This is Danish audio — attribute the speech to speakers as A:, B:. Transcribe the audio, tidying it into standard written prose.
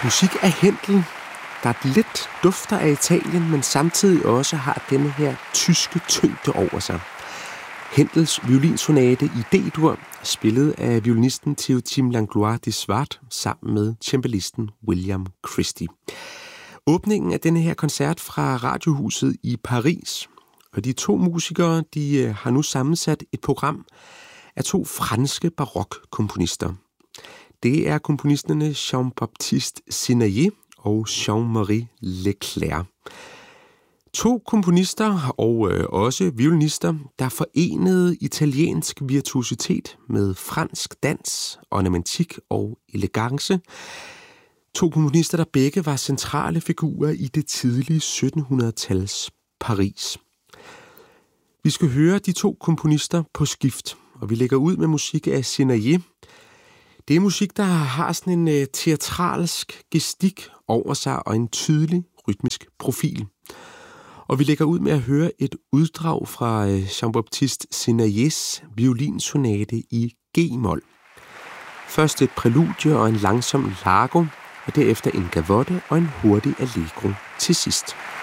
A: Musik af Händel, der lidt dufter af Italien, men samtidig også har denne her tyske tyngde over sig. Händels violinsonate i D-dur, spillet af violinisten Théotime Langlois de Swart sammen med cembalisten William Christie. Åbningen af denne her koncert fra Radiohuset i Paris, og de to musikere de har nu sammensat et program af to franske barokkomponister. Det er komponisterne Jean-Baptiste Senaillé og Jean-Marie Leclerc. To komponister og også violinister, der forenede italiensk virtuositet med fransk dans, ornamentik og elegance. To komponister, der begge var centrale figurer i det tidlige 1700-tals Paris. Vi skal høre de to komponister på skift, og vi lægger ud med musik af Senaillé. Det er musik, der har sådan en teatralsk gestik over sig og en tydelig rytmisk profil. Og vi lægger ud med at høre et uddrag fra Jean-Baptiste Senaillés violinsonate i G-mol. Først et præludie og en langsom largo, og derefter en gavotte og en hurtig allegro til sidst.